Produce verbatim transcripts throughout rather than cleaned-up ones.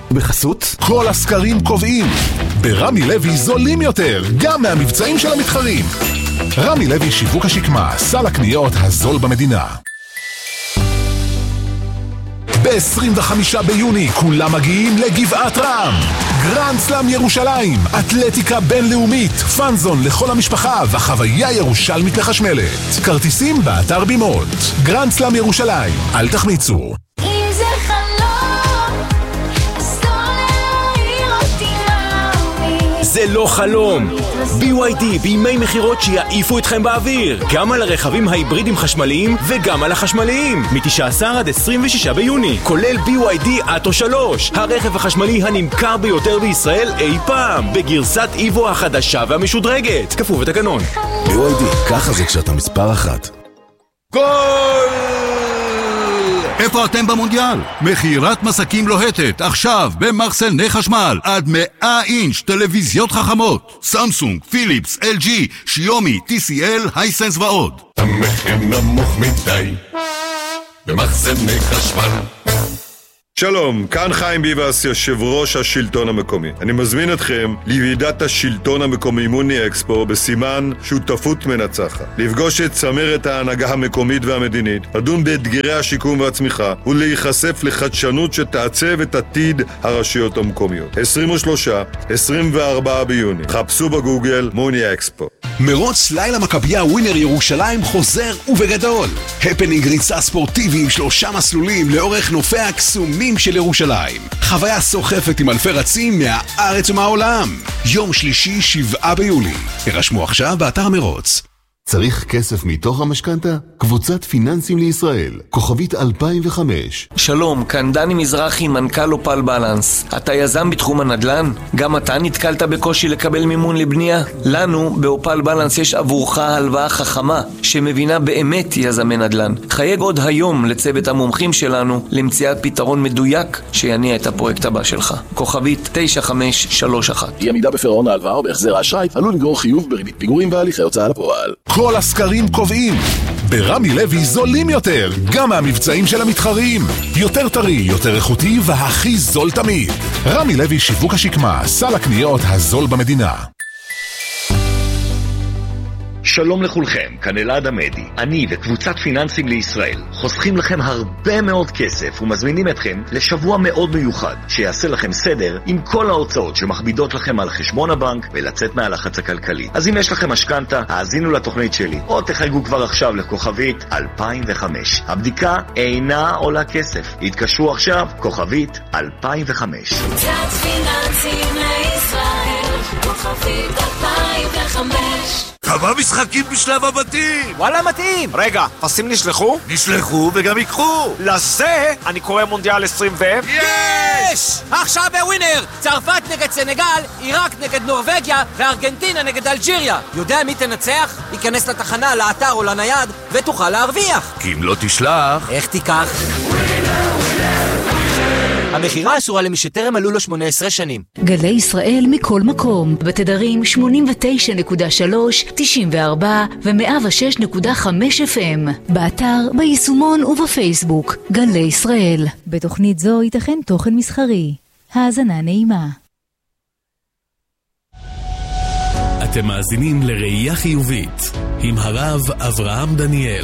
בחסות, כל הסקרים קובעים. ברמי לוי זולים יותר, גם מהמבצעים של המתחרים. רמי לוי שיווק השקמה, סל הקניות הזול במדינה. ב-עשרים וחמישה ביוני כולם מגיעים לגבעת רם. גרנד סלאם ירושלים, אתלטיקה בינלאומית, פאנזון לכל המשפחה וחוויה ירושלמית לחשמלת. כרטיסים באתר בימות. גרנד סלאם ירושלים, אל תחמיצו. אם זה חלום, אז לא להעיר אותי מאמי. זה לא חלום. בי וואי די בימי מחירות שיעיפו אתכם באוויר, גם על הרכבים ההיברידים חשמליים וגם על החשמליים, מ-תשעה עשר עד עשרים ושישה ביוני, כולל בי וואי די אטו שלוש, הרכב החשמלי הנמכר ביותר בישראל אי פעם, בגרסת איבו החדשה והמשודרגת, כפוף לתקנון. בי וואי די, ככה זה כשאתה מספר אחת. גול! איפה אתם במונדיאל? מחירת מסקים לוהטת, עכשיו במחסני חשמל, עד מאה אינץ' טלוויזיות חכמות, סמסונג, פיליפס, אל ג'י, שיומי, טי סי אל, הייסנס ועוד. המחיר נמוך מדי במחסני חשמל. שלום, כאן חיים ביבס, יושב ראש השלטון המקומי. אני מזמין אתכם לוועידת השלטון המקומי מוני אקספו בסימן שותפות מנצחת. לפגוש את צמרת ההנהגה המקומית והמדינית, לדון באתגרי השיקום והצמיחה ולהיחשף לחדשנות שתעצב את עתיד הרשויות המקומיות. עשרים ושלושה עד עשרים וארבעה ביוני. חפשו בגוגל מוני אקספו. מרוץ לילה מכבייה ווינר ירושלים חוזר ובגדול. הפנינג ריצה ספורטיבי עם שלושה מסלולים לאורך נופי הקסומים של ירושלים. חוויה סוחפת עם אלפי רצים מהארץ ומהעולם. יום שלישי שבעה ביולי. הרשמו עכשיו באתר המרוץ. צריך כסף מתוך המשכנתה? קבוצת פיננסים לישראל, כוכבית אלפיים וחמש. שלום, כאן דני מזרחי, מנכ"ל אופל בלנס. אתה יזם בתחום הנדל"ן? גם אתה נתקלת בקושי לקבל מימון לבנייה? לנו באופל בלנס יש עבורך הלוואה חכמה שמבינה באמת יזמי נדל"ן. חייג עוד היום לצוות המומחים שלנו למציאת פתרון מדויק שיניע את הפרויקט הבא שלך. כוכבית תשע חמש שלוש אחת. אי עמידה בפירעון ההלוואה או בהחזר האשראי עלול לגרור חיוב בריבית פיגורים והליכי הוצאה לפועל. כל הסקרים קובעים. ברמי לוי זולים יותר, גם מהמבצעים של המתחרים. יותר טרי, יותר איכותי והכי זול תמיד. רמי לוי שיווק השקמה, סל הקניות הזול במדינה. שלום לכולכם, כאן אלעד עמדי. אני וקבוצת פיננסים לישראל חוסכים לכם הרבה מאוד כסף ומזמינים אתכם לשבוע מאוד מיוחד שיעשה לכם סדר עם כל ההוצאות שמכבידות לכם על חשבון הבנק ולצאת מהלחץ הכלכלי. אז אם יש לכם משכנתה, האזינו לתוכנית שלי או תחייגו כבר עכשיו לכוכבית אלפיים וחמש. הבדיקה אינה עולה כסף. התקשרו עכשיו, כוכבית אלפיים וחמש. קבוצת פיננסים לישראל, כוכבית אלפיים וחמש. כמה משחקים בשלב הבתים! וואלה מתאים! רגע, פסים נשלחו? נשלחו וגם יקחו! לזה אני קורא מונדיאל עשרים ו... יש! עכשיו בווינר! צרפת נגד סנגל, עיראק נגד נורווגיה וארגנטינה נגד אלג'יריה. יודע מי תנצח? ייכנס לתחנה, לאתר או לנייד ותוכל להרוויח. כי אם לא תשלח... איך תיקח? המחירה אסורה למי שטרם מלאו לו שמונה עשרה שנים. גלי ישראל מכל מקום, בתדרים שמונים ותשע נקודה שלוש, תשעים וארבע ו-מאה ושש נקודה חמש אף אם. באתר, ביישומון ובפייסבוק. גלי ישראל. בתוכנית זו ייתכן תוכן מסחרי. האזנה נעימה. אתם מאזינים לראייה חיובית עם הרב אברהם דניאל.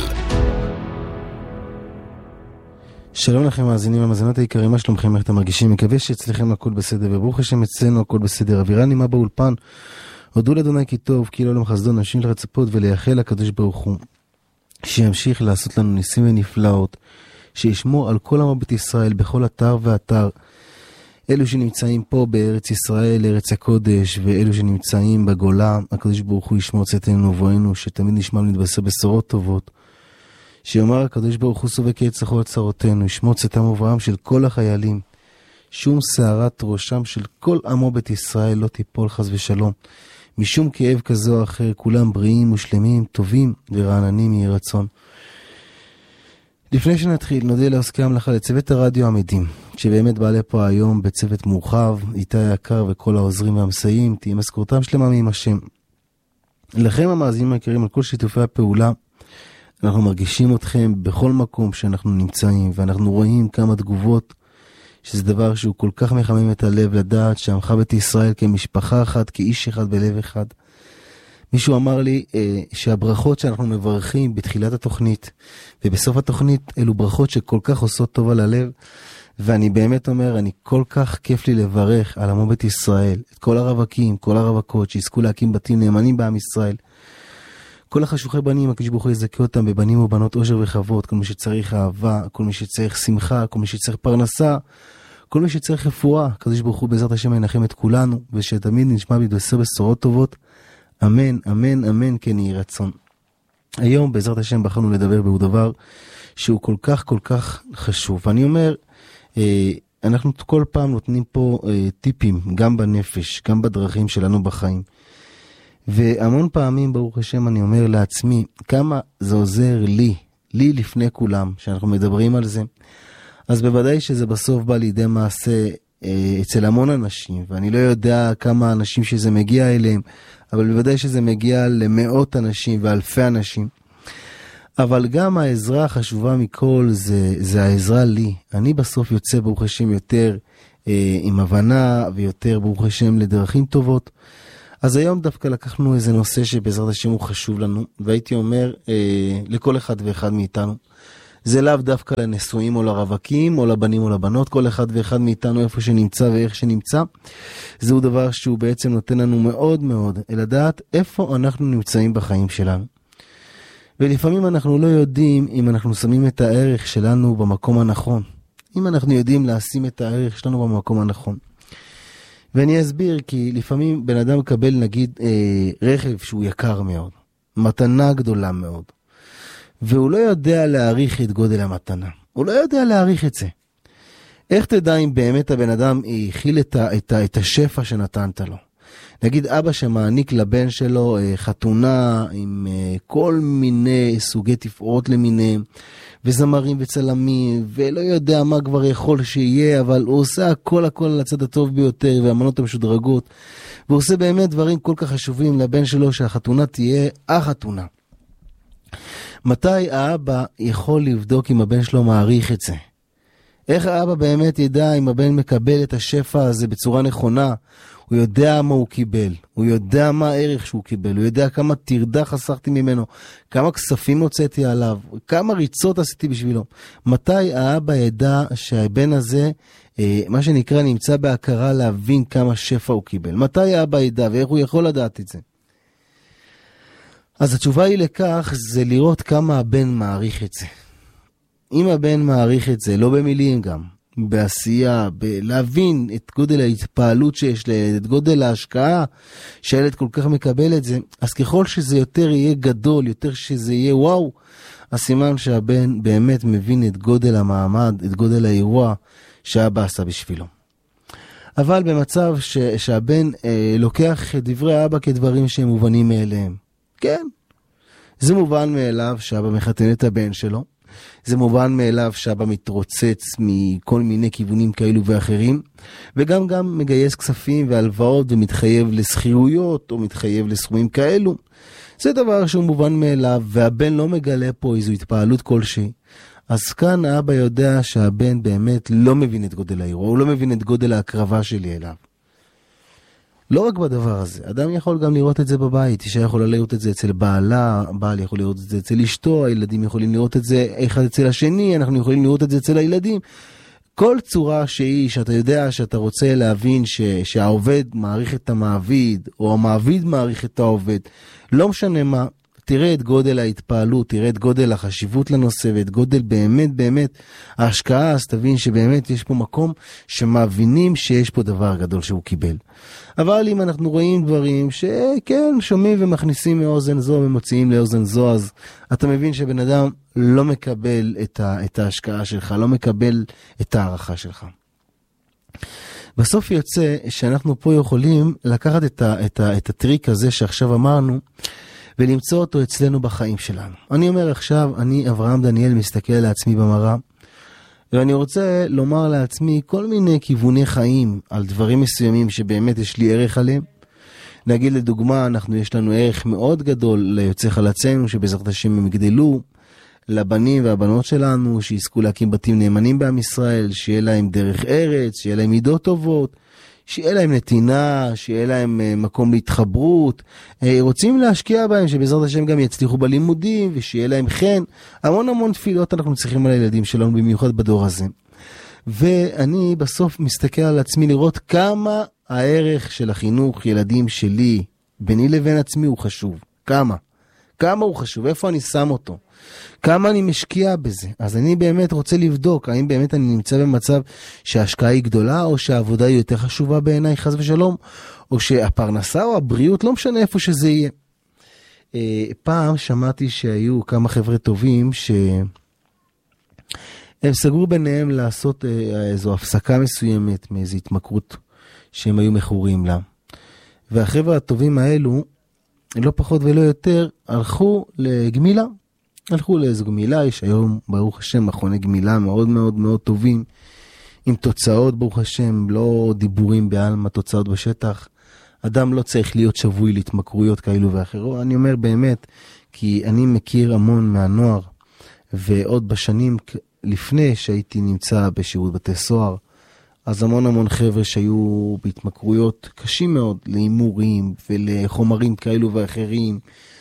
שלום לכם מאזינים ומאזינות היקרים, מה שלומכם, איך אתם מרגישים? מקווה שאצלכם הכל בסדר וברוך השם אצלנו הכל בסדר. אווירה נעימה באולפן, הודו לאדוני כי טוב, כי לעולם חסדו, נמשיך לרצפות ולייחל לקדוש ברוך הוא שימשיך לעשות לנו ניסים ונפלאות, שישמור על כל עמו בית ישראל בכל אתר ואתר, אלו שנמצאים פה בארץ ישראל, ארץ הקודש, ואלו שנמצאים בגולה, הקדוש ברוך הוא ישמור צאתנו ובואנו, שתמיד נשמע להתבשר בשורות טובות, שיאמר הקדוש ברוך הוא סובק יצחו את צרותינו, ישמור צאתם וברם של כל החיילים, שום שערת ראשם של כל עמו בית ישראל לא תיפול חס ושלום, משום כאב כזה או אחר, כולם בריאים ושלמים, טובים ורעננים יהי רצון. לפני שנתחיל, נודה לעוסקי המלאכה לצוות הרדיו עמידים, שבאמת בעלה פה היום בצוות מורחב, איתי היקר וכל העוזרים והמסייעים, תהיה משכורתם שלמה מעם השם. לכם המאזינים היקרים על כל שיתופי הפעולה, אנחנו מרגישים אתכם בכל מקום שאנחנו נמצאים, ואנחנו רואים כמה תגובות שזה דבר שהוא כל כך מחמם את הלב לדעת שעמך בית ישראל כמשפחה אחת, כאיש אחד בלב אחד. מישהו אמר לי אה, שהברכות שאנחנו מברכים בתחילת התוכנית ובסוף התוכנית אלו ברכות שכל כך עושות טוב על הלב, ואני באמת אומר, אני כל כך כיף לי לברך על עמו בית ישראל, את כל הרווקים, כל הרווקות שיזכו להקים בתים נאמנים בעם ישראל. כל החשוכי בנים, הקדוש ברוך הוא יזכה אותם בבנים ובנות עושר וכבוד, כל מי שצריך אהבה, כל מי שצריך שמחה, כל מי שצריך פרנסה, כל מי שצריך רפואה, הקדוש ברוך הוא בעזרת השם ינחם את כולנו, ושתמיד נשמע בהתבשר בשורות טובות. אמן, אמן, אמן, כן יהי רצון. היום בעזרת השם בחרנו לדבר בעוד דבר שהוא כל כך כל כך חשוב. ואני אומר, אנחנו כל פעם נותנים פה טיפים, גם בנפש, גם בדרכים שלנו בחיים. והמון פעמים ברוך השם אני אומר לעצמי, כמה זה עוזר לי, לי לפני כולם, שאנחנו מדברים על זה. אז בוודאי שזה בסוף בא לידי מעשה אצל המון אנשים, ואני לא יודע כמה אנשים שזה מגיע אליהם, אבל בוודאי שזה מגיע למאות אנשים ואלפי אנשים. אבל גם העזרה החשובה מכל זה, זה העזרה לי. אני בסוף יוצא ברוך השם יותר אה, עם הבנה ויותר ברוך השם לדרכים טובות. אז היום דווקא לקחנו איזה נושא שבעזרת השם הוא חשוב לנו, והייתי אומר אה, לכל אחד ואחד מאיתנו. זה לאו דווקא לנשואים או לרווקים או לבנים או לבנות, כל אחד ואחד מאיתנו איפה שנמצא ואיך שנמצא. זהו דבר שהוא בעצם נותן לנו מאוד מאוד לדעת איפה אנחנו נמצאים בחיים שלנו. ולפעמים אנחנו לא יודעים אם אנחנו שמים את הערך שלנו במקום הנכון. אם אנחנו יודעים לשים את הערך שלנו במקום הנכון. ואני אסביר כי לפעמים בן אדם מקבל נגיד אה, רכב שהוא יקר מאוד. מתנה גדולה מאוד. והוא לא יודע להעריך את גודל המתנה. הוא לא יודע להעריך את זה. איך תדע אם באמת הבן אדם הכיל את, ה, את, ה, את השפע שנתנת לו? נגיד אבא שמעניק לבן שלו חתונה עם כל מיני סוגי תפאורות למיניהם, וזמרים וצלמים, ולא יודע מה כבר יכול שיהיה, אבל הוא עושה הכל הכל על הצד הטוב ביותר, והמנות המשודרגות, והוא עושה באמת דברים כל כך חשובים לבן שלו, שהחתונה תהיה החתונה. מתי האבא יכול לבדוק אם הבן שלו מעריך את זה? איך האבא באמת ידע אם הבן מקבל את השפע הזה בצורה נכונה? הוא יודע מה הוא קיבל, הוא יודע מה הערך שהוא קיבל, הוא יודע כמה תרדה חסכתי ממנו, כמה כספים הוצאתי עליו, כמה ריצות עשיתי בשבילו. מתי האבא ידע שהבן הזה, מה שנקרא, נמצא בהכרה להבין כמה שפע הוא קיבל? מתי האבא ידע ואיך הוא יכול לדעת את זה? אז התשובה היא לכך, זה לראות כמה הבן מעריך את זה. אם הבן מעריך את זה, לא במילים גם, בעשייה, בלהבין את גודל ההתפעלות שיש לילד, את גודל ההשקעה שהילד כל כך מקבל את זה, אז ככל שזה יותר יהיה גדול, יותר שזה יהיה וואו, הסימן שהבן באמת מבין את גודל המעמד, את גודל האירוע שהאבא עשה בשבילו. אבל במצב ש, שהבן אה, לוקח את דברי האבא כדברים שהם מובנים מאליהם. כן, זה מובן מאליו שאבא מחתן את הבן שלו, זה מובן מאליו שאבא מתרוצץ מכל מיני כיוונים כאלו ואחרים, וגם גם מגייס כספים והלוואות ומתחייב לסחירויות או מתחייב לסכומים כאלו. זה דבר שהוא מובן מאליו, והבן לא מגלה פה איזו התפעלות כלשהי. אז כאן האבא יודע שהבן באמת לא מבין את גודל האירוע, הוא לא מבין את גודל ההקרבה שלי אליו. לא רק בדבר הזה, אדם יכול גם לראות את זה בבית, אישה יכולה לראות את זה אצל בעלה, בעל יכול לראות את זה אצל אשתו, הילדים יכולים לראות את זה אחד אצל השני, אנחנו יכולים לראות את זה אצל הילדים. כל צורה שהיא, שאתה יודע שאתה רוצה להבין ש, שהעובד מעריך את המעביד, או המעביד מעריך את העובד, לא משנה מה, תראה את גודל ההתפעלות, תראה את גודל החשיבות לנושא, ואת גודל באמת באמת ההשקעה, אז תבין שבאמת יש פה מקום שמבינים שיש פה דבר גדול שהוא קיבל. אבל אם אנחנו רואים דברים שכן, שומעים ומכניסים מאוזן זו ומוציאים לאוזן זו, אז אתה מבין שבן אדם לא מקבל את, ה, את ההשקעה שלך, לא מקבל את הערכה שלך. בסוף יוצא שאנחנו פה יכולים לקחת את, ה, את, ה, את הטריק הזה שעכשיו אמרנו, ולמצוא אותו אצלנו בחיים שלנו. אני אומר עכשיו, אני אברהם דניאל מסתכל לעצמי במראה, ואני רוצה לומר לעצמי כל מיני כיווני חיים על דברים מסוימים שבאמת יש לי ערך עליהם. נגיד לדוגמה, אנחנו יש לנו ערך מאוד גדול ליוצאי חלצינו, שבעזרת השם הם יגדלו, לבנים והבנות שלנו, שיזכו להקים בתים נאמנים בעם ישראל, שיהיה להם דרך ארץ, שיהיה להם מידות טובות, שיהיה להם נתינה, שיהיה להם מקום להתחברות, רוצים להשקיע בהם, שבעזרת השם גם יצליחו בלימודים, ושיהיה להם חן, המון המון תפילות אנחנו צריכים על הילדים שלנו, במיוחד בדור הזה. ואני בסוף מסתכל על עצמי לראות כמה הערך של החינוך ילדים שלי, ביני לבין עצמי הוא חשוב. כמה? כמה הוא חשוב? איפה אני שם אותו? כמה אני משקיע בזה? אז אני באמת רוצה לבדוק, האם באמת אני נמצא במצב שההשקעה היא גדולה, או שהעבודה היא יותר חשובה בעיניי, חס ושלום, או שהפרנסה או הבריאות, לא משנה איפה שזה יהיה. פעם שמעתי שהיו כמה חבר'ה טובים, שהם סגרו ביניהם לעשות איזו הפסקה מסוימת, מאיזו התמכרות שהם היו מכורים לה. והחבר'ה הטובים האלו, לא פחות ולא יותר, הלכו לגמילה. הלכו לאיזו גמילה, יש היום, ברוך השם, מכוני גמילה מאוד מאוד מאוד טובים, עם תוצאות, ברוך השם, לא דיבורים בעלמא, תוצאות בשטח. אדם לא צריך להיות שבוי להתמכרויות כאלו ואחרות. אני אומר באמת, כי אני מכיר המון מהנוער, ועוד בשנים לפני שהייתי נמצא בשירות בתי סוהר, אז המון המון חבר'ה שהיו בהתמכרויות קשים מאוד, לאימורים ולחומרים כאלו ואחרים,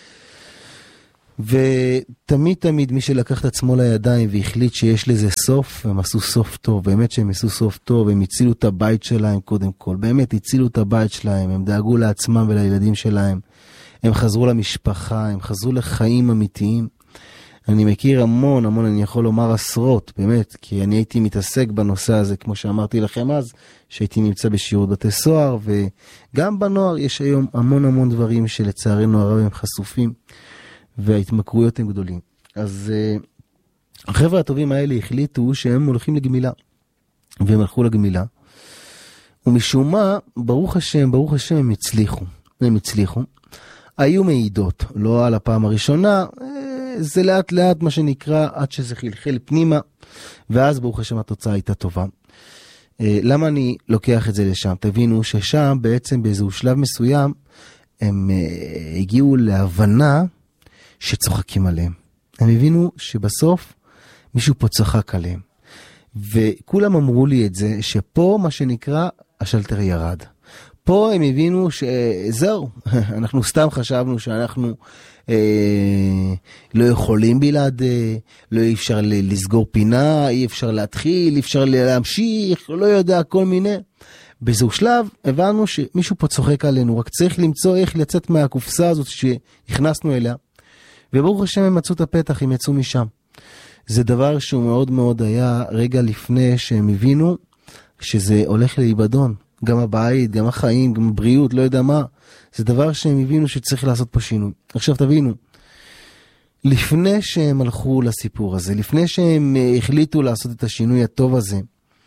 ותמיד תמיד מי שלקח את עצמו לידיים והחליט שיש לזה סוף, הם עשו סוף טוב, באמת שהם עשו סוף טוב, הם הצילו את הבית שלהם קודם כל, באמת הצילו את הבית שלהם, הם דאגו לעצמם ולילדים שלהם, הם חזרו למשפחה, הם חזרו לחיים אמיתיים. אני מכיר המון המון, אני יכול לומר עשרות, באמת, כי אני הייתי מתעסק בנושא הזה, כמו שאמרתי לכם אז, שהייתי נמצא בשירות בתי סוהר, וגם בנוער יש היום המון המון דברים שלצערנו הרב הם חשופים, וההתמכרויות הם גדולים. אז uh, החבר'ה הטובים האלה החליטו שהם הולכים לגמילה, והם הלכו לגמילה, ומשום מה, ברוך השם, ברוך השם, הם הצליחו, הם הצליחו. היו מעידות, לא על הפעם הראשונה, זה לאט לאט מה שנקרא, עד שזה חלחל פנימה, ואז ברוך השם התוצאה הייתה טובה. למה אני לוקח את זה לשם? תבינו ששם בעצם באיזשהו שלב מסוים, הם הגיעו להבנה שצוחקים עליהם. הם הבינו שבסוף מישהו פה צחק עליהם. וכולם אמרו לי את זה, שפה מה שנקרא השלטר ירד. פה הם הבינו שזהו, אנחנו סתם חשבנו שאנחנו אה, לא יכולים בלעד, אה, לא אי אפשר לסגור פינה, אי אפשר להתחיל, אי אפשר להמשיך, לא יודע, כל מיני. באיזשהו שלב הבנו שמישהו פה צוחק עלינו, רק צריך למצוא איך לצאת מהקופסה הזאת שנכנסנו אליה, וברוך השם הם מצאו את הפתח, הם יצאו משם. זה דבר שהוא מאוד מאוד היה רגע לפני שהם הבינו שזה הולך לאיבדון. גם הבית, גם החיים, גם הבריאות, לא יודע מה. זה דבר שהם הבינו שצריך לעשות פה שינוי. עכשיו תבינו, לפני שהם הלכו לסיפור הזה, לפני שהם החליטו לעשות את השינוי הטוב הזה,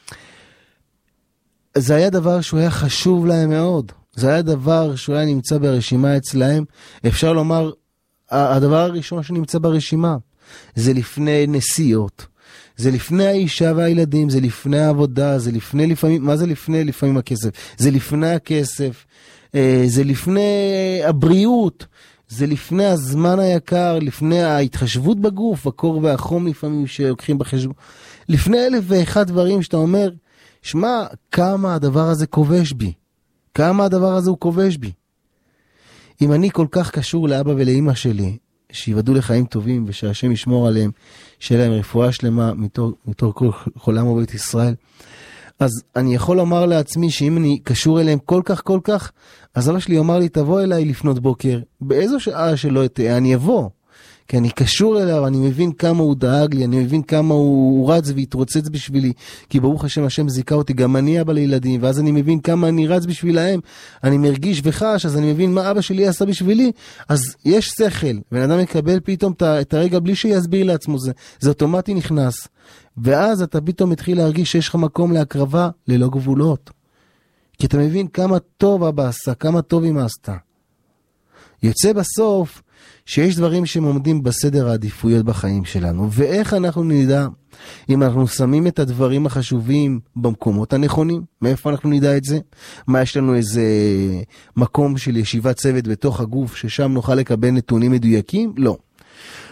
זה היה דבר שהוא היה חשוב להם מאוד. זה היה דבר שהוא היה נמצא ברשימה אצלהם. אפשר לומר, הדבר הראשון שנמצא ברשימה, זה לפני נסיעות. זה לפני האישה והילדים, זה לפני העבודה, זה לפני לפעמים, מה זה לפני? לפעמים הכסף. זה לפני הכסף, זה לפני הבריאות, זה לפני הזמן היקר, לפני ההתחשבות בגוף, הקור והחום לפעמים שלוקחים בחשבון. לפני אלף ואחד דברים שאתה אומר, שמע, כמה הדבר הזה כובש בי. כמה הדבר הזה הוא כובש בי. אם אני כל כך קשור לאבא ולאמא שלי, שיוודאו לחיים טובים ושהשם ישמור עליהם, שיהיה להם רפואה שלמה מתור, מתור כל חולם ובית ישראל, אז אני יכול לומר לעצמי שאם אני קשור אליהם כל כך כל כך, אז אבא שלי אומר לי תבוא אליי לפנות בוקר, באיזו שעה שלא תהיה, אני אבוא, כי אני קשור אליו, אני מבין כמה הוא דאג לי, אני מבין כמה הוא רץ והתרוצץ בשבילי, כי ברוך השם, השם זיקה אותי, גם אני אבא לילדים, ואז אני מבין כמה אני רץ בשבילהם, אני מרגיש וחש, אז אני מבין מה אבא שלי עשה בשבילי, אז יש שכל, בן אדם מקבל פתאום את הרגע בלי שיסביר לעצמו, זה, זה אוטומטי נכנס, ואז אתה פתאום מתחיל להרגיש שיש לך מקום להקרבה ללא גבולות, כי אתה מבין כמה טוב אבא עשה, כמה טוב אמא עשתה. יוצא בסוף, שיש דברים שהם עומדים בסדר העדיפויות בחיים שלנו, ואיך אנחנו נדע אם אנחנו שמים את הדברים החשובים במקומות הנכונים, מאיפה אנחנו נדע את זה? מה, יש לנו איזה מקום של ישיבת צוות בתוך הגוף, ששם נוכל לקבל נתונים מדויקים? לא.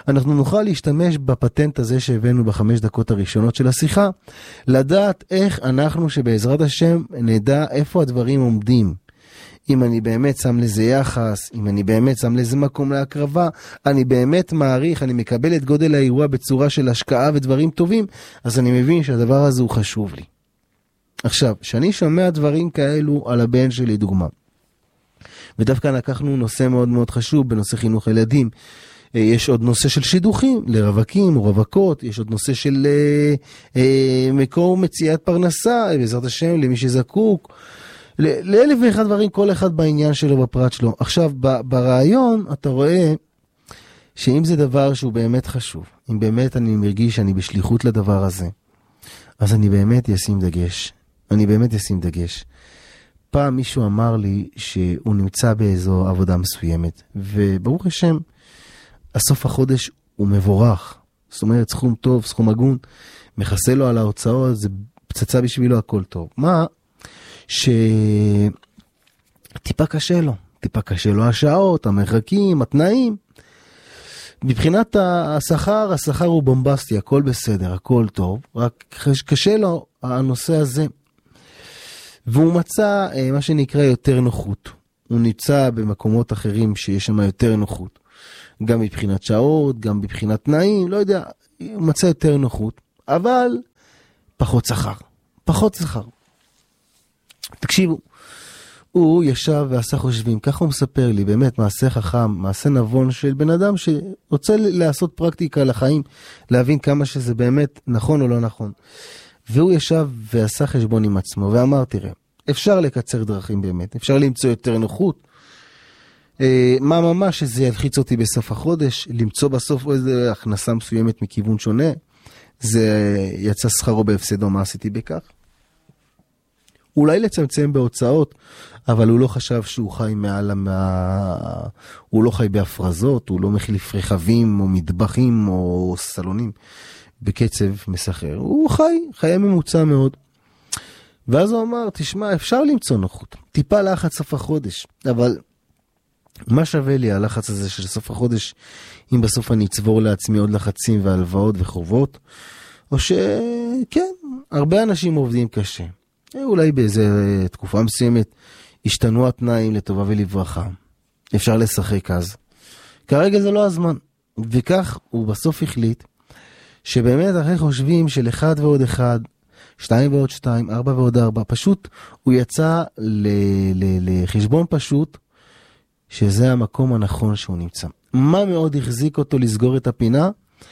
אנחנו נוכל להשתמש בפטנט הזה שהבאנו בחמש דקות הראשונות של השיחה, לדעת איך אנחנו שבעזרת השם נדע איפה הדברים עומדים. אם אני באמת שם לזה יחס, אם אני באמת שם לזה מקום להקרבה, אני באמת מעריך, אני מקבל את גודל האירוע בצורה של השקעה ודברים טובים, אז אני מבין שהדבר הזה הוא חשוב לי. עכשיו, שאני שומע דברים כאלו על הבן שלי דוגמה, ודווקא לקחנו נושא מאוד מאוד חשוב בנושא חינוך ילדים, יש עוד נושא של שידוכים לרווקים או רווקות, יש עוד נושא של אה, אה, מקור מציאת פרנסה, בעזרת השם למי שזקוק, לאלף ואחד דברים, כל אחד בעניין שלו, בפרט שלו. עכשיו, ברעיון אתה רואה שאם זה דבר שהוא באמת חשוב, אם באמת אני מרגיש שאני בשליחות לדבר הזה, אז אני באמת אשים דגש. אני באמת אשים דגש. פעם מישהו אמר לי שהוא נמצא באיזו עבודה מסוימת, וברוך השם, הסוף החודש הוא מבורך. זאת אומרת, סכום טוב, סכום הגון, מכסה לו על ההוצאות, זה פצצה בשבילו, הכל טוב. מה? שטיפה קשה לו. טיפה קשה לו השעות, המרחקים, התנאים. מבחינת השכר, השכר הוא בומבסטי, הכל בסדר, הכל טוב, רק קשה לו הנושא הזה. והוא מצא מה שנקרא יותר נוחות. הוא נמצא במקומות אחרים שיש שם יותר נוחות. גם מבחינת שעות, גם מבחינת תנאים, לא יודע, הוא מצא יותר נוחות, אבל פחות שכר. פחות שכר. תקשיבו, הוא ישב ועשה חושבים, ככה הוא מספר לי, באמת מעשה חכם, מעשה נבון של בן אדם שרוצה לעשות פרקטיקה לחיים, להבין כמה שזה באמת נכון או לא נכון. והוא ישב ועשה חשבון עם עצמו, ואמר, תראה, אפשר לקצר דרכים באמת, אפשר למצוא יותר נוחות, אה, מה ממש שזה ילחיץ אותי בסוף החודש, למצוא בסוף איזו הכנסה מסוימת מכיוון שונה, זה יצא שכרו בהפסדו, מה עשיתי בכך? אולי לצמצם בהוצאות, אבל הוא לא חשב שהוא חי מעל, מה... הוא לא חי בהפרזות, הוא לא מחליף רכבים או מטבחים או סלונים בקצב מסחר. הוא חי, חי ממוצע מאוד. ואז הוא אמר, תשמע, אפשר למצוא נוחות. טיפה לחץ סוף החודש, אבל מה שווה לי הלחץ הזה של סוף החודש, אם בסוף אני אצבור לעצמי עוד לחצים והלוואות וחובות, או שכן, הרבה אנשים עובדים קשה. אולי באיזה תקופה מסוימת השתנו התנאים לטובה ולברכה. אפשר לשחק אז. כרגע זה לא הזמן. וכך הוא בסוף החליט שבאמת אחרי חושבים של אחד ועוד אחד, שתיים ועוד שתיים, ארבע ועוד ארבע, פשוט הוא יצא ל- ל- לחשבון פשוט שזה המקום הנכון שהוא נמצא. מה מאוד החזיק אותו לסגור את הפינה?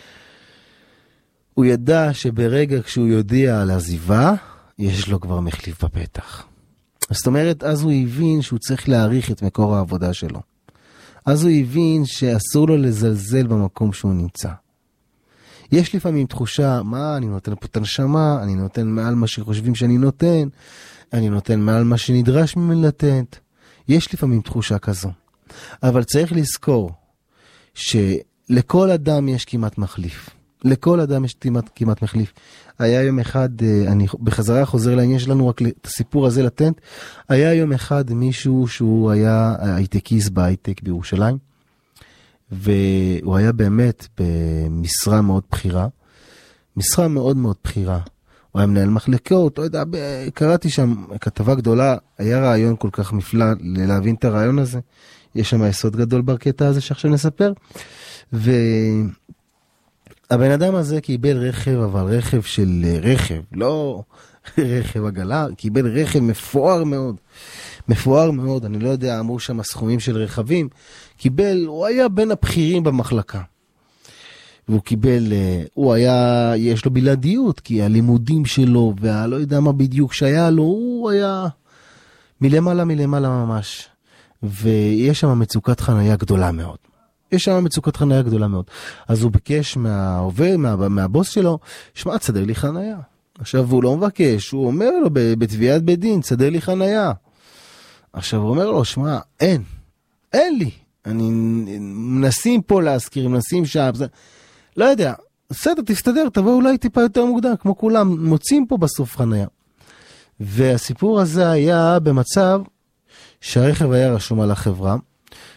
הוא ידע שברגע כשהוא יודיע על עזיבה, יש לו כבר מחליף בפתח. זאת אומרת, אז הוא הבין שהוא צריך להעריך את מקור העבודה שלו. אז הוא הבין שאסור לו לזלזל במקום שהוא נמצא. יש לפעמים תחושה, מה, אני נותן פה את הנשמה, אני נותן מעל מה שחושבים שאני נותן, אני נותן מעל מה שנדרש ממני לתת. יש לפעמים תחושה כזו. אבל צריך לזכור שלכל אדם יש כמעט מחליף. לכל אדם יש כמעט, כמעט מחליף. היה יום אחד, אני בחזרה חוזר לעניין שלנו, רק את הסיפור הזה לטנט, היה יום אחד מישהו שהוא היה הייטקיסט בהייטק בירושלים, והוא היה באמת במשרה מאוד בחירה, משרה מאוד מאוד בחירה. הוא היה מנהל מחלקות, לא יודע, קראתי שם כתבה גדולה, היה רעיון כל כך מפלא להבין את הרעיון הזה, יש שם יסוד גדול בקטע הזה שעכשיו נספר, ו... הבן אדם הזה קיבל רכב, אבל רכב של רכב, לא רכב עגלה, קיבל רכב מפואר מאוד, מפואר מאוד, אני לא יודע, אמרו שם סכומים של רכבים, קיבל, הוא היה בין הבכירים במחלקה, והוא קיבל, הוא היה, יש לו בלעדיות, כי הלימודים שלו, והלא יודע מה בדיוק שהיה לו, הוא היה מלמעלה מלמעלה ממש, ויש שם מצוקת חנייה גדולה מאוד. יש שם מצוקת חנייה גדולה מאוד. אז הוא ביקש מהעובד, מה, מהבוס שלו, שמע, תסדר לי חנייה. עכשיו הוא לא מבקש, הוא אומר לו בתביעת בית דין, תסדר לי חנייה. עכשיו הוא אומר לו, שמע, אין, אין לי. אני מנסים פה להזכיר, מנסים שם, לא יודע, בסדר, תסתדר, תבוא אולי טיפה יותר מוקדם, כמו כולם, מוצאים פה בסוף חנייה. והסיפור הזה היה במצב שהרכב היה רשום על החברה,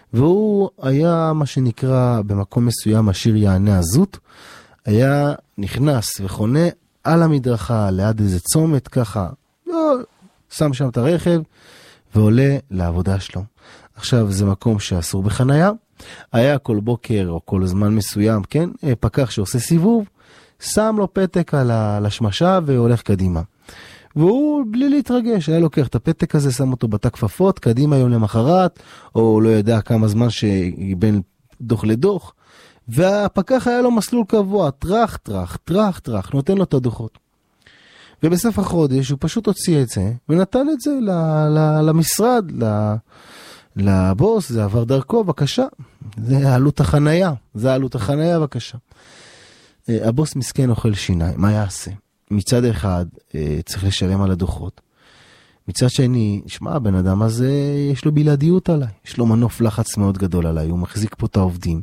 והוא היה מה שנקרא במקום מסוים השיר יענה הזות, היה נכנס וחונה על המדרכה ליד איזה צומת ככה, שם שם את הרכב ועולה לעבודה שלו. עכשיו זה מקום שאסור בחנייה, היה כל בוקר או כל זמן מסוים, כן, פקח שעושה סיבוב, שם לו פתק על השמשה והולך קדימה. והוא בלי להתרגש, היה לוקח את הפתק הזה, שם אותו בתא כפפות, קדימה יום למחרת, או לא יודע כמה זמן שבין דוח לדוח, והפקח היה לו מסלול קבוע, טרח, טרח, טרח, טרח, נותן לו את הדוחות. ובסוף החודש הוא פשוט הוציא את זה, ונתן את זה ל, ל, למשרד, ל, לבוס, זה עבר דרכו, בבקשה. זה עלות החנייה, זה עלות החנייה, בבקשה. הבוס מסכן אוכל שיניים, מה יעשה? מצד אחד צריך לשלם על הדוחות. מצד שני, שמע, הבן אדם הזה יש לו בלעדיות עליי, יש לו מנוף לחץ מאוד גדול עליי, הוא מחזיק פה את העובדים.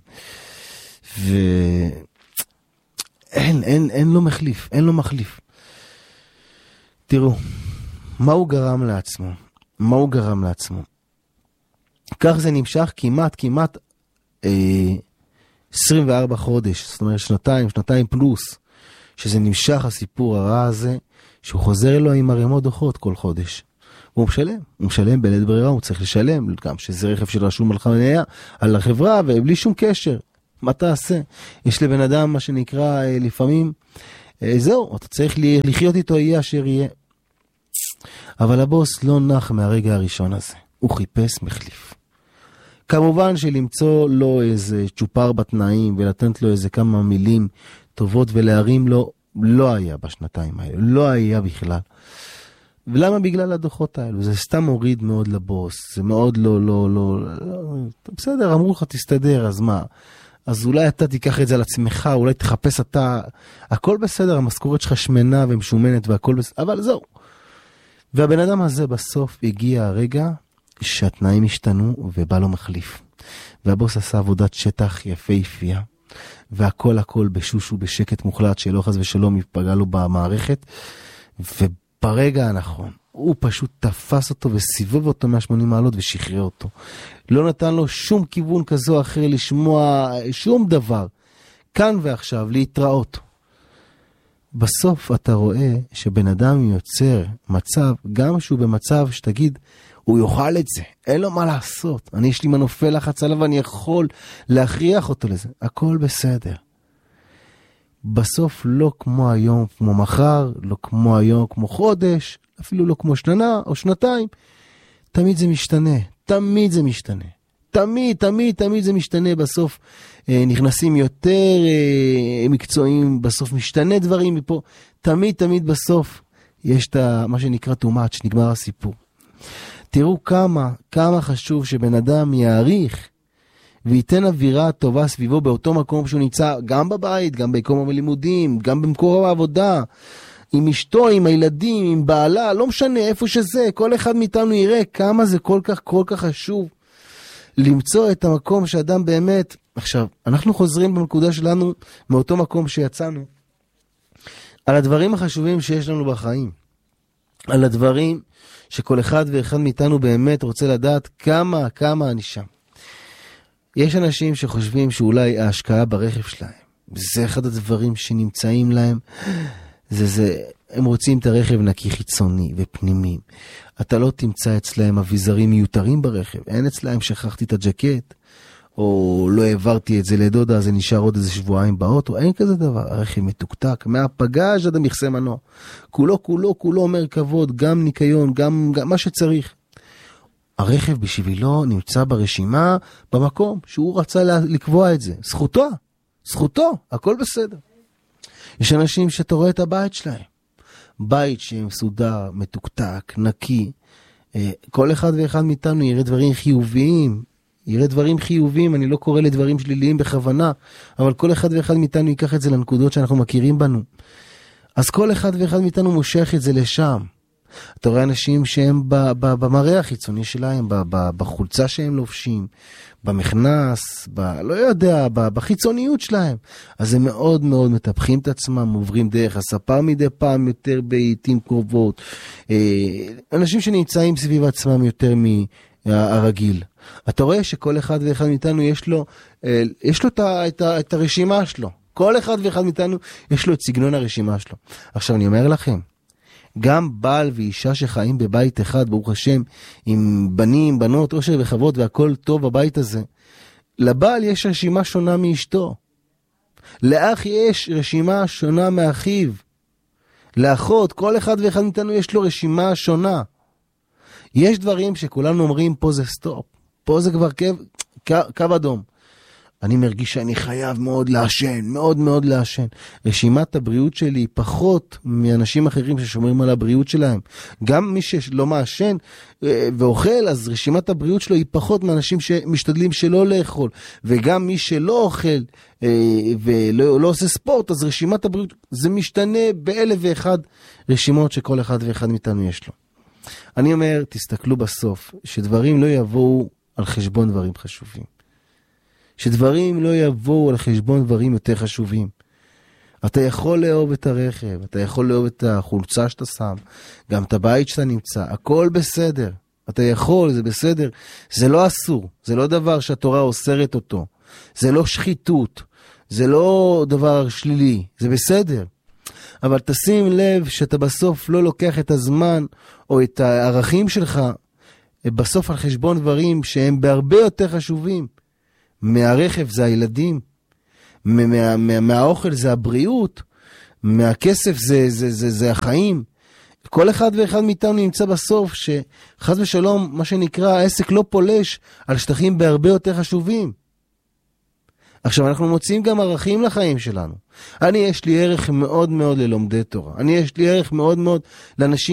ואין, אין, אין לו מחליף, אין לו מחליף. תראו, מה הוא גרם לעצמו? מה הוא גרם לעצמו? כך זה נמשך כמעט, כמעט אה, עשרים וארבע חודש, זאת אומרת שנתיים, שנתיים פלוס, שזה נמשך הסיפור הרע הזה, שהוא חוזר לו עם הרמות דוחות כל חודש. והוא משלם, הוא משלם בלית ברירה, הוא צריך לשלם, גם שזה רכב של רשום על חניה, על החברה, ובלי שום קשר. מה תעשה? יש לבן אדם מה שנקרא לפעמים, זהו, אתה צריך לחיות איתו יהיה אשר יהיה. אבל הבוס לא נח מהרגע הראשון הזה, הוא חיפש מחליף. כמובן שלמצוא לו איזה צ'ופר בתנאים, ולתת לו איזה כמה מילים טובות ולהרים לו, לא היה בשנתיים האלה, לא היה בכלל. ולמה? בגלל הדוחות האלו, זה סתם מוריד מאוד לבוס, זה מאוד לא, לא, לא, לא, בסדר, אמרו לך תסתדר, אז מה? אז אולי אתה תיקח את זה על עצמך, אולי תחפש אתה, הכל בסדר, המשכורת שלך שמנה ומשומנת והכל בסדר, אבל זהו. והבן אדם הזה בסוף הגיע הרגע שהתנאים השתנו ובא לו מחליף. והבוס עשה עבודת שטח יפהפייה, והכל הכל בשוש ובשקט מוחלט, שלא חס ושלום יפגע לו במערכת, וברגע הנכון, הוא פשוט תפס אותו וסיבב אותו מאה ושמונים מעלות ושחרר אותו. לא נתן לו שום כיוון כזו או אחר לשמוע שום דבר. כאן ועכשיו להתראות. בסוף אתה רואה שבן אדם יוצר מצב, גם שהוא במצב שתגיד, הוא יאכל את זה, אין לו מה לעשות. אני יש לי מנופי לחץ עליו ואני יכול להכריח אותו לזה. הכל בסדר. בסוף לא כמו היום, כמו מחר, לא כמו היום, כמו חודש, אפילו לא כמו שנה או שנתיים. תמיד זה משתנה, תמיד זה משתנה. תמיד, תמיד, תמיד זה משתנה. בסוף אה, נכנסים יותר אה, מקצועיים, בסוף משתנה דברים מפה. תמיד, תמיד בסוף יש את מה שנקרא too much, נגמר הסיפור. תראו כמה, כמה חשוב שבן אדם יעריך וייתן אווירה טובה סביבו באותו מקום שהוא נמצא, גם בבית, גם במקום הלימודים, גם במקום העבודה, עם אשתו, עם הילדים, עם בעלה, לא משנה איפה שזה, כל אחד מאיתנו יראה כמה זה כל כך, כל כך חשוב למצוא את המקום שאדם באמת. עכשיו, אנחנו חוזרים בנקודה שלנו מאותו מקום שיצאנו, על הדברים החשובים שיש לנו בחיים, על הדברים שכל אחד ואחד מאיתנו באמת רוצה לדעת כמה, כמה אני שם. יש אנשים שחושבים שאולי ההשקעה ברכב שלהם, זה אחד הדברים שנמצאים להם, זה, זה, הם רוצים את הרכב נקי חיצוני ופנימי. אתה לא תמצא אצלהם אביזרים מיותרים ברכב, אין אצלהם שכחתי את הג'קט, או לא העברתי את זה לדודה, זה נשאר עוד איזה שבועיים באוטו, אין כזה דבר. הרכב מתוקתק, מהפגז' עד המכסה מנוע. כולו, כולו, כולו אומר כבוד, גם ניקיון, גם, גם מה שצריך. הרכב בשבילו נמצא ברשימה, במקום שהוא רצה לקבוע את זה. זכותו, זכותו, הכל בסדר. יש אנשים שאתה רואה את הבית שלהם. בית שמסודר, מתוקתק, נקי. כל אחד ואחד מאיתנו יראה דברים חיוביים, יראה דברים חיוביים, אני לא קורא לדברים שליליים בכוונה, אבל כל אחד ואחד מאיתנו ייקח את זה לנקודות שאנחנו מכירים בנו. אז כל אחד ואחד מאיתנו מושך את זה לשם. אתה רואה אנשים שהם במראה החיצוני שלהם, בחולצה שהם לובשים, במכנס, ב, לא יודע, בחיצוניות שלהם. אז הם מאוד מאוד מטפחים את עצמם, עוברים דרך הספה מדי פעם יותר בעיתים קרובות. אנשים שנמצאים סביב עצמם יותר מ... הרגיל. אתה רואה שכל אחד ואחד מאיתנו יש לו, יש לו את, את, את הרשימה שלו. כל אחד ואחד מאיתנו יש לו את סגנון הרשימה שלו. עכשיו אני אומר לכם, גם בעל ואישה שחיים בבית אחד, ברוך השם, עם בנים, בנות, עושר וחוות והכל טוב בבית הזה, לבעל יש רשימה שונה מאשתו. לאח יש רשימה שונה מאחיו. לאחות, כל אחד ואחד מאיתנו יש לו רשימה שונה. יש דברים שכולנו אומרים, פה זה סטופ. פה זה כבר קו, קו, קו אדום. אני מרגיש שאני חייב מאוד לעשן, מאוד מאוד לעשן. רשימת הבריאות שלי היא פחות מאנשים אחרים ששומרים על הבריאות שלהם. גם מי שלא מעשן ואוכל, אז רשימת הבריאות שלו היא פחות מאנשים שמשתדלים שלא לאכול. וגם מי שלא אוכל ולא לא עושה ספורט, אז רשימת הבריאות זה משתנה באלף ואחד רשימות שכל אחד ואחד מאיתנו יש לו. אני אומר, תסתכלו בסוף, שדברים לא יבואו על חשבון דברים חשובים. שדברים לא יבואו על חשבון דברים יותר חשובים. אתה יכול לאהוב את הרכב, אתה יכול לאהוב את החולצה שאתה שם, גם את הבית שאתה נמצא, הכל בסדר. אתה יכול, זה בסדר. זה לא אסור, זה לא דבר שהתורה אוסרת אותו. זה לא שחיתות, זה לא דבר שלילי, זה בסדר. אבל תשים לב שאתה בסוף לא לוקח את הזמן או את הערכים שלך בסוף על חשבון דברים שהם בהרבה יותר חשובים. מהרכב זה הילדים, מה, מה, מהאוכל זה הבריאות, מהכסף זה, זה, זה, זה החיים. כל אחד ואחד מאיתנו נמצא בסוף שחס ושלום, מה שנקרא, העסק לא פולש על שטחים בהרבה יותר חשובים. עכשיו אנחנו מוצאים גם ערכים לחיים שלנו. אני יש לי ערך מאוד מאוד ללומדי תורה. אני יש לי ערך מאוד מאוד לאנשים